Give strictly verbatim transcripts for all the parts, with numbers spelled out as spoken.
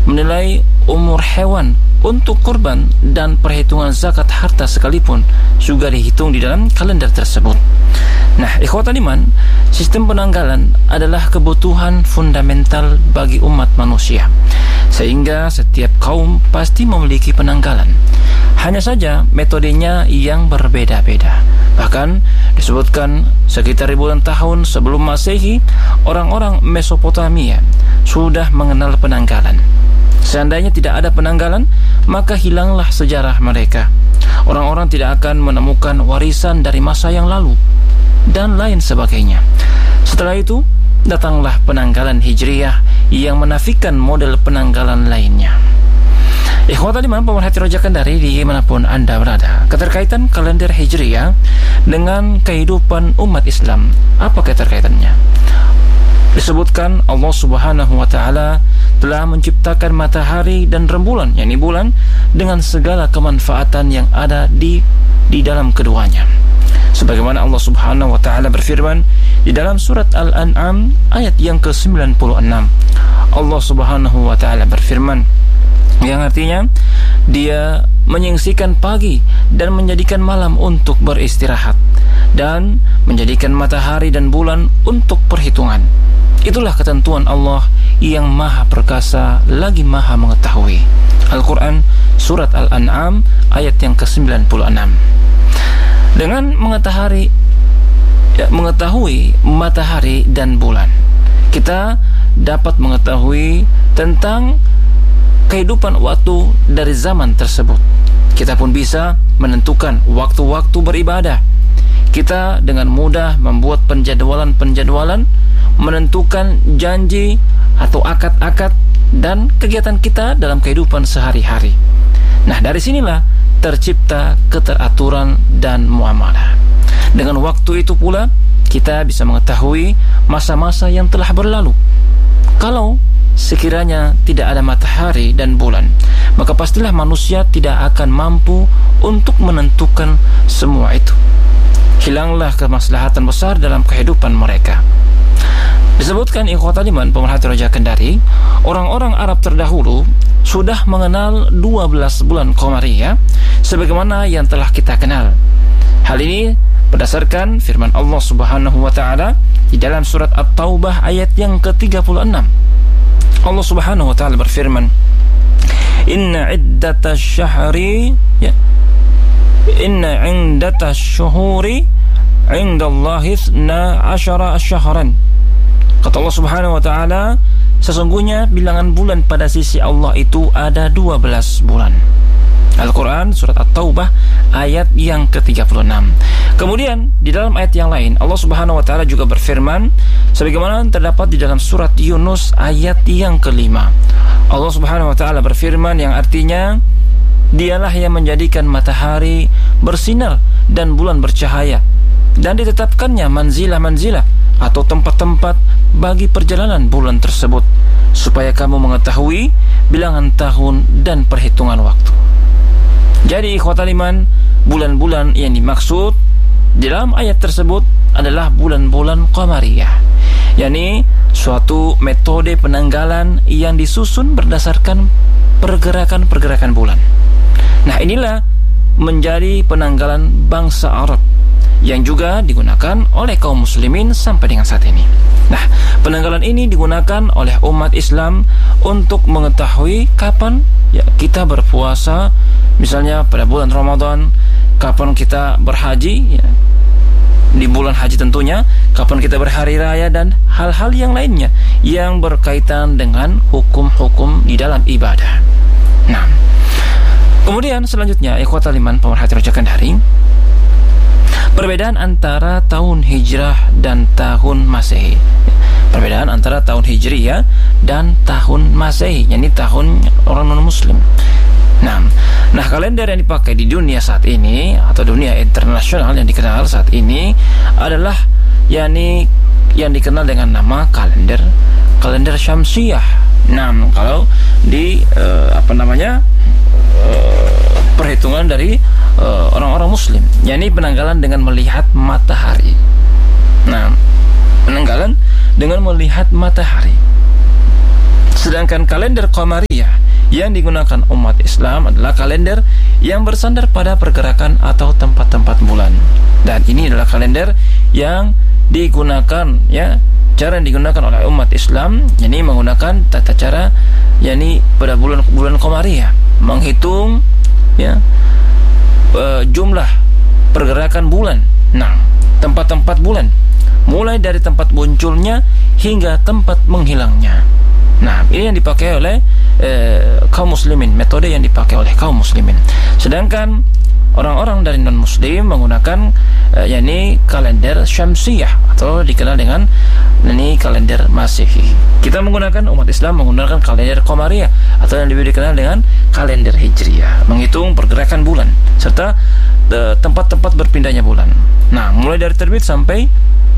menilai umur hewan untuk kurban dan perhitungan zakat harta sekalipun juga dihitung di dalam kalender tersebut. Nah, ikhwatal iman, sistem penanggalan adalah kebutuhan fundamental bagi umat manusia, sehingga setiap kaum pasti memiliki penanggalan. Hanya saja metodenya yang berbeda-beda. Bahkan disebutkan sekitar ribuan tahun sebelum Masehi, orang-orang Mesopotamia sudah mengenal penanggalan. Seandainya tidak ada penanggalan, maka hilanglah sejarah mereka. Orang-orang tidak akan menemukan warisan dari masa yang lalu, dan lain sebagainya. Setelah itu, datanglah penanggalan Hijriyah yang menafikan model penanggalan lainnya. Ikhwatal iman, pemerhati Raja Kendari dimanapun Anda berada, keterkaitan kalender Hijriyah dengan kehidupan umat Islam, apa keterkaitannya? Disebutkan Allah Subhanahu wa Ta'ala telah menciptakan matahari dan rembulan, yakni bulan, dengan segala kemanfaatan yang ada di di dalam keduanya. Sebagaimana Allah Subhanahu wa Ta'ala berfirman di dalam surat Al-An'am ayat yang ke sembilan puluh enam. Allah Subhanahu wa Ta'ala berfirman, yang artinya Dia menyingsingkan pagi dan menjadikan malam untuk beristirahat, dan menjadikan matahari dan bulan untuk perhitungan. Itulah ketentuan Allah yang maha perkasa lagi maha mengetahui. Al-Quran surat Al-An'am ayat yang ke sembilan puluh enam. Dengan mengetahui, ya, mengetahui matahari dan bulan, kita dapat mengetahui tentang kehidupan waktu dari zaman tersebut. Kita pun bisa menentukan waktu-waktu beribadah. Kita dengan mudah membuat penjadwalan-penjadwalan, menentukan janji atau akad-akad dan kegiatan kita dalam kehidupan sehari-hari. Nah, dari sinilah tercipta keteraturan dan muamalah. Dengan waktu itu pula kita bisa mengetahui masa-masa yang telah berlalu. Kalau sekiranya tidak ada matahari dan bulan, maka pastilah manusia tidak akan mampu untuk menentukan semua itu. Hilanglah kemaslahatan besar dalam kehidupan mereka. Disebutkan ikhwatal iman, pemerhati Raja Kendari, orang-orang Arab terdahulu sudah mengenal dua belas bulan Qamariyah sebagaimana yang telah kita kenal. Hal ini berdasarkan firman Allah Subhanahu wa Ta'ala di dalam surat At-Taubah ayat yang ke tiga puluh enam. Allah Subhanahu wa Ta'ala berfirman, Inna iddatash syahri ya Inna indatash syuhuri indallahi ithna asyara asyahran. Kata Allah Subhanahu wa Ta'ala, sesungguhnya bilangan bulan pada sisi Allah itu ada dua belas bulan. Al-Quran surat At-Taubah ayat yang ke tiga puluh enam. Kemudian di dalam ayat yang lain Allah Subhanahu wa Ta'ala juga berfirman sebagaimana terdapat di dalam surat Yunus ayat yang kelima. Allah Subhanahu wa Ta'ala berfirman yang artinya, Dialah yang menjadikan matahari bersinar dan bulan bercahaya, dan ditetapkannya manzilah-manzilah atau tempat-tempat bagi perjalanan bulan tersebut, supaya kamu mengetahui bilangan tahun dan perhitungan waktu. Jadi ikhwatal iman, bulan-bulan yang dimaksud di dalam ayat tersebut adalah bulan-bulan Qamariyah, yakni suatu metode penanggalan yang disusun berdasarkan pergerakan-pergerakan bulan. Nah, inilah menjadi penanggalan bangsa Arab yang juga digunakan oleh kaum muslimin sampai dengan saat ini. Nah, penanggalan ini digunakan oleh umat Islam untuk mengetahui kapan ya kita berpuasa, misalnya pada bulan Ramadan, kapan kita berhaji ya, di bulan haji tentunya, kapan kita berhari raya, dan hal-hal yang lainnya yang berkaitan dengan hukum-hukum di dalam ibadah. Nah, kemudian selanjutnya ikhwatal iman, pemerhati Raja Kendari, perbedaan antara tahun Hijrah dan tahun Masehi. Perbedaan antara tahun Hijriyah dan tahun Masehi, yakni tahun orang non-muslim. Nah, nah kalender yang dipakai di dunia saat ini atau dunia internasional yang dikenal saat ini adalah yakni yang dikenal dengan nama kalender kalender Syamsiyah. Nah, kalau di uh, apa namanya uh, perhitungan dari uh, orang-orang muslim, yakni penanggalan dengan melihat matahari. Nah, penanggalan dengan melihat matahari. Sedangkan kalender Qamariyah Yang digunakan umat Islam adalah kalender yang bersandar pada pergerakan atau tempat-tempat bulan. Dan ini adalah kalender yang digunakan, ya, cara yang digunakan oleh umat Islam, yakni menggunakan tata cara yakni pada bulan-bulan Qamariyah, menghitung, ya, uh, jumlah pergerakan bulan. Nah, tempat-tempat bulan, mulai dari tempat munculnya hingga tempat menghilangnya. Nah, ini yang dipakai oleh eh, kaum muslimin, metode yang dipakai oleh kaum muslimin. Sedangkan orang-orang dari non-muslim menggunakan eh, yakni kalender Syamsiyah atau dikenal dengan ini kalender Masehi. Kita menggunakan, umat Islam menggunakan kalender Qamariyah atau yang lebih dikenal dengan kalender Hijriyah, menghitung pergerakan bulan serta eh, tempat-tempat berpindahnya bulan. Nah, mulai dari terbit sampai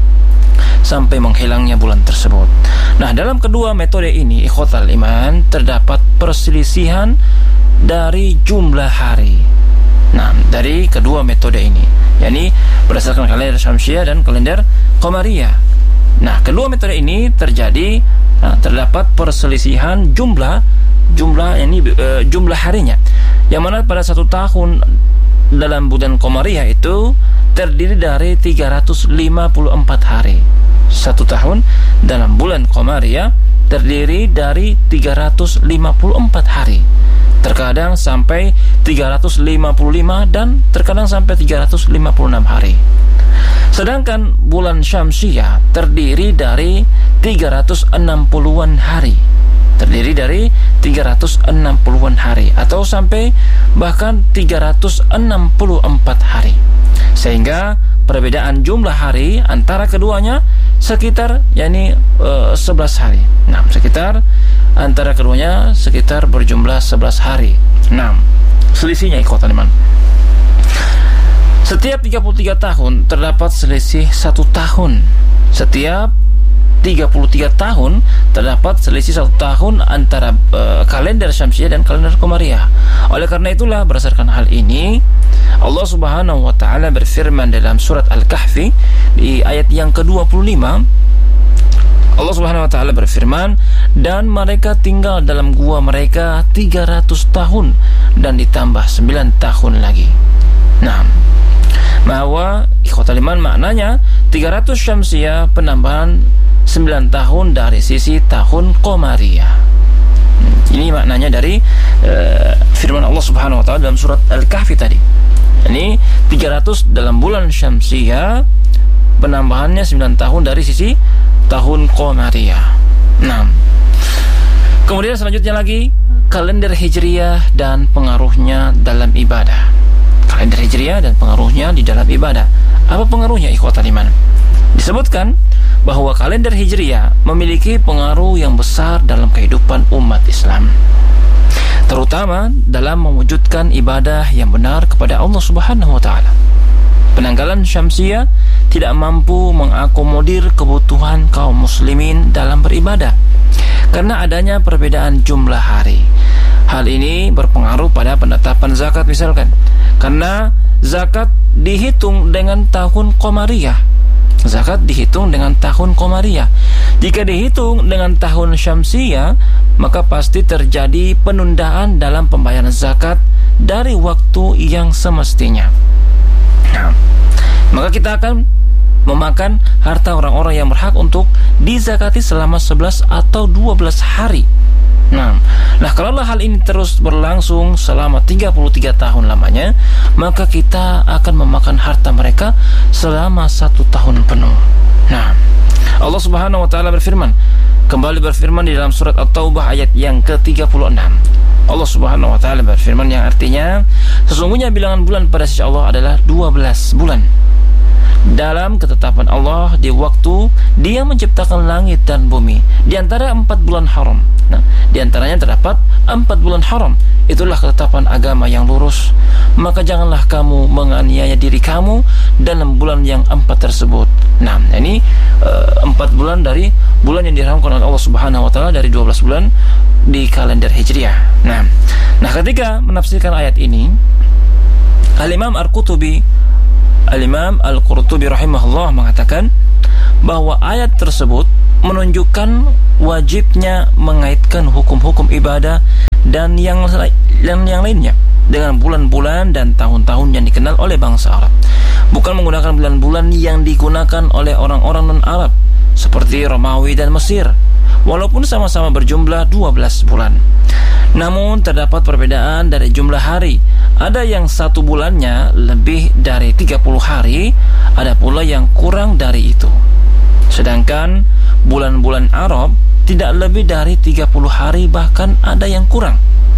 sampai menghilangnya bulan tersebut. Nah, dalam kedua metode ini, ikhwatal iman, terdapat perselisihan dari jumlah hari. Nah, dari kedua metode ini, yakni berdasarkan kalender Syamsiyah dan kalender Qamariyah. Nah, kedua metode ini terjadi, nah, terdapat perselisihan jumlah jumlah ini uh, jumlah harinya, yang mana pada satu tahun dalam bulan Qamariyah itu terdiri dari tiga ratus lima puluh empat hari. Satu tahun dalam bulan Qamariyah terdiri dari tiga ratus lima puluh empat hari. Terkadang sampai tiga ratus lima puluh lima dan terkadang sampai tiga ratus lima puluh enam hari. Sedangkan bulan Syamsiyah terdiri dari tiga ratus enam puluhan hari. Terdiri dari tiga ratus enam puluhan hari atau sampai bahkan tiga ratus enam puluh empat hari. Sehingga perbedaan jumlah hari antara keduanya sekitar yakni uh, sebelas hari. Nah, sekitar antara keduanya sekitar berjumlah sebelas hari. Nah, selisihnya ikhwatan iman. Setiap tiga puluh tiga tahun terdapat selisih satu tahun. Setiap tiga puluh tiga tahun terdapat selisih satu tahun antara uh, kalender Syamsiyah dan kalender Qamariyah. Oleh karena itulah, berdasarkan hal ini, Allah Subhanahu wa taala berfirman dalam surat Al-Kahfi di ayat yang ke dua puluh lima. Allah Subhanahu wa taala berfirman, dan mereka tinggal dalam gua mereka tiga ratus tahun dan ditambah sembilan tahun lagi. Nah, bahwa ikhwatal iman maknanya tiga ratus Syamsiyah penambahan sembilan tahun dari sisi tahun Qamariyah. Ini maknanya dari uh, firman Allah Subhanahu wa taala dalam surat Al-Kahfi tadi. Ini tiga ratus dalam bulan Syamsiyah, penambahannya sembilan tahun dari sisi tahun Qamariyah. Nah, kemudian selanjutnya lagi kalender Hijriyah dan pengaruhnya dalam ibadah. Kalender Hijriyah dan pengaruhnya di dalam ibadah. Apa pengaruhnya ikhwatal iman? Disebutkan bahwa kalender Hijriyah memiliki pengaruh yang besar dalam kehidupan umat Islam, terutama dalam mewujudkan ibadah yang benar kepada Allah Subhanahu wa taala. Penanggalan Syamsiyah tidak mampu mengakomodir kebutuhan kaum muslimin dalam beribadah karena adanya perbedaan jumlah hari. Hal ini berpengaruh pada penetapan zakat misalkan, karena zakat dihitung dengan tahun Qamariyah. Zakat dihitung dengan tahun Qamariyah. Jika dihitung dengan tahun Syamsiyah, maka pasti terjadi penundaan dalam pembayaran zakat dari waktu yang semestinya. Nah, maka kita akan memakan harta orang-orang yang berhak untuk dizakati selama sebelas atau dua belas hari. Nah, nah kalau hal ini terus berlangsung selama tiga puluh tiga tahun lamanya, maka kita akan memakan harta mereka selama satu tahun penuh. Nah, Allah Subhanahu wa taala berfirman, kembali berfirman di dalam surat At-Taubah ayat yang ke tiga puluh enam. Allah Subhanahu wa taala berfirman yang artinya, sesungguhnya bilangan bulan pada sisi Allah adalah dua belas bulan dalam ketetapan Allah di waktu Dia menciptakan langit dan bumi, di antara empat bulan haram. Nah, di antaranya terdapat empat bulan haram. Itulah ketetapan agama yang lurus. Maka janganlah kamu menganiaya diri kamu dalam bulan yang empat tersebut. Nah, ini uh, empat bulan dari bulan yang diharamkan oleh Allah Subhanahu wa taala dari dua belas bulan di kalender Hijriyah. Nah, nah ketika menafsirkan ayat ini, Al-Imam Al-Qurtubi Al-Imam Al-Qurtubi rahimahullah mengatakan bahwa ayat tersebut menunjukkan wajibnya mengaitkan hukum-hukum ibadah dan yang dan yang lainnya dengan bulan-bulan dan tahun-tahun yang dikenal oleh bangsa Arab. Bukan menggunakan bulan-bulan yang digunakan oleh orang-orang non-Arab seperti Romawi dan Mesir, walaupun sama-sama berjumlah dua belas bulan. Namun terdapat perbedaan dari jumlah hari. Ada yang satu bulannya lebih dari tiga puluh hari, ada pula yang kurang dari itu. Sedangkan bulan-bulan Arab tidak lebih dari tiga puluh hari, bahkan ada yang kurang.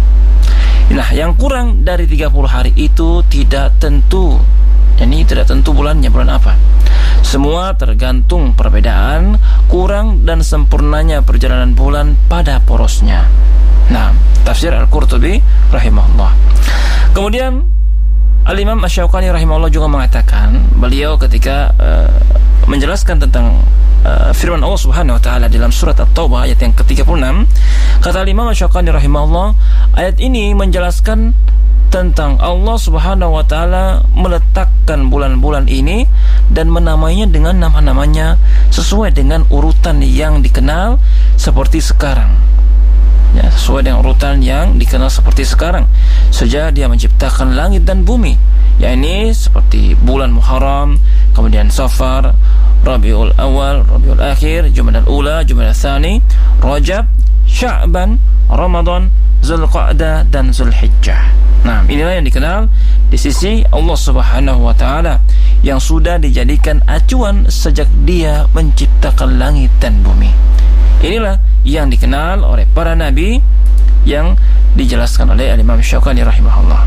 Nah, yang kurang dari tiga puluh hari itu tidak tentu. Ini tidak tentu bulannya bulan apa. Semua tergantung perbedaan, kurang dan sempurnanya perjalanan bulan pada porosnya. Nah, tafsir Al-Qurtubi rahimahullah. Kemudian Al-Imam Asy-Syaukani rahimahullah juga mengatakan, beliau ketika uh, menjelaskan tentang uh, firman Allah Subhanahu wa taala dalam surat At-Taubah ayat yang ke tiga puluh enam, kata Al-Imam Asy-Syaukani rahimahullah, ayat ini menjelaskan tentang Allah Subhanahu wa taala meletakkan bulan-bulan ini dan menamainya dengan nama-namanya sesuai dengan urutan yang dikenal seperti sekarang. Ya, sesuai dengan urutan yang dikenal seperti sekarang. Sejak dia menciptakan langit dan bumi, yakni seperti bulan Muharram, kemudian Safar, Rabiul Awal, Rabiul Akhir, Jumadal Ula, Jumadal Tsani, Rajab, Sya'ban, Ramadan, Zulqa'dah dan Zulhijjah. Nah, inilah yang dikenal di sisi Allah Subhanahu wa taala yang sudah dijadikan acuan sejak dia menciptakan langit dan bumi. Inilah yang dikenal oleh para nabi yang dijelaskan oleh Imam Syaukani rahimahullah.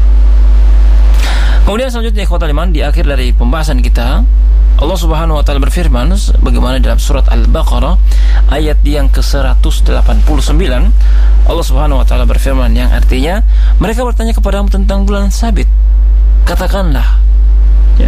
Kemudian selanjutnya ikhwatal iman, di akhir dari pembahasan kita, Allah Subhanahu wa taala berfirman bagaimana dalam surat Al-Baqarah ayat yang ke seratus delapan puluh sembilan. Allah Subhanahu wa taala berfirman yang artinya, mereka bertanya kepadamu tentang bulan sabit. Katakanlah, ya,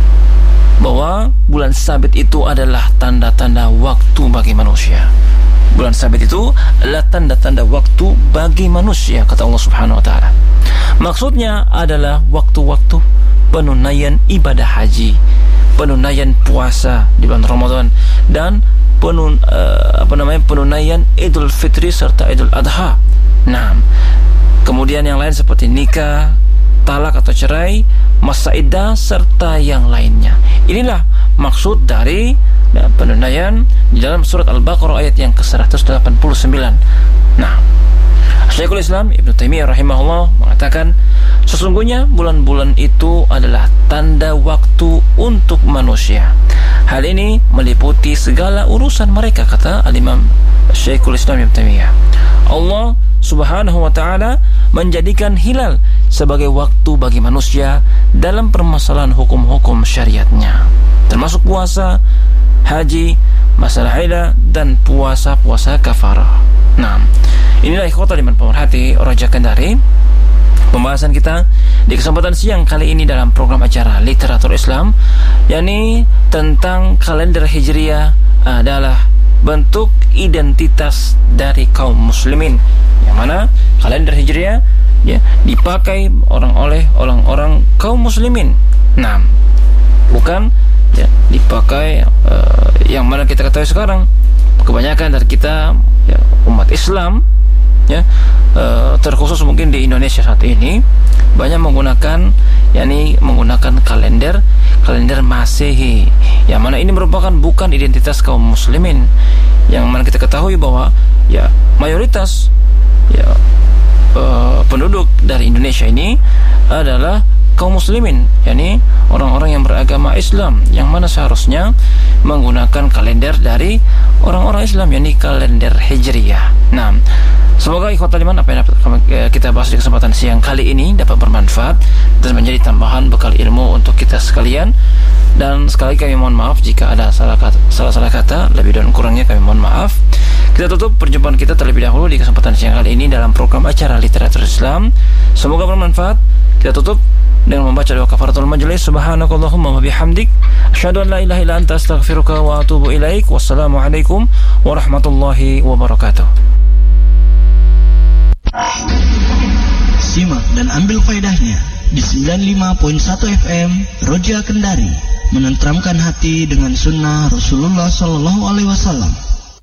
bahwa bulan sabit itu adalah tanda-tanda waktu bagi manusia. Bulan sabit itu adalah tanda-tanda waktu bagi manusia, kata Allah Subhanahu wa taala. Maksudnya adalah waktu-waktu penunaian ibadah haji, penunaian puasa di bulan Ramadan, dan penun, uh, apa namanya penunaian Idul Fitri serta Idul Adha. Nah, kemudian yang lain seperti nikah, talak atau cerai, masa iddah serta yang lainnya. Inilah maksud dari ya, penunaian di dalam surat Al-Baqarah ayat yang ke seratus delapan puluh sembilan. Nah, Syekhul Islam Ibnu Taimiyah rahimahullah mengatakan, sesungguhnya bulan-bulan itu adalah tanda waktu untuk manusia. Hal ini meliputi segala urusan mereka, kata Al-Imam Syekhul Islam Ibnu Taimiyah. Allah Subhanahu wa taala menjadikan hilal sebagai waktu bagi manusia dalam permasalahan hukum-hukum syariatnya, termasuk puasa, haji, masalah haid dan puasa-puasa kafarah. Nah, inilah ikhwatal iman pemerhati Raja Kendari, pembahasan kita di kesempatan siang kali ini dalam program acara Literatur Islam, yakni tentang kalender Hijriah adalah bentuk identitas dari kaum muslimin, yang mana kalender Hijriah ya dipakai orang oleh orang-orang kaum muslimin. Nah, bukan ya dipakai uh, yang mana kita ketahui sekarang kebanyakan dari kita ya, umat Islam ya uh, terkhusus mungkin di Indonesia saat ini banyak menggunakan yakni menggunakan kalender kalender Masehi, yang mana ini merupakan bukan identitas kaum muslimin, yang mana kita ketahui bahwa ya mayoritas ya uh, penduduk dari Indonesia ini adalah kaum muslimin, yakni orang-orang yang beragama Islam, yang mana seharusnya menggunakan kalender dari orang-orang Islam, yakni kalender Hijriyah. Nah, semoga ikhwatal iman apa yang dapat kita bahas di kesempatan siang kali ini dapat bermanfaat dan menjadi tambahan bekal ilmu untuk kita sekalian. Dan sekali lagi kami mohon maaf jika ada salah kata, salah-salah kata, lebih dan kurangnya kami mohon maaf. Kita tutup perjumpaan kita terlebih dahulu di kesempatan siang kali ini dalam program acara Literatur Islam. Semoga bermanfaat. Kita tutup dengan membaca doa kafaratul majelis. Subhanakallahumma wa bihamdik, asyhadu an la ilaha illa anta, astaghfiruka wa atubu ilaik. Wassalamualaikum warahmatullahi wabarakatuh. Simak dan ambil faedahnya di sembilan puluh lima koma satu F M Roja Kendari, menenteramkan hati dengan sunnah Rasulullah sallallahu alaihi wasallam.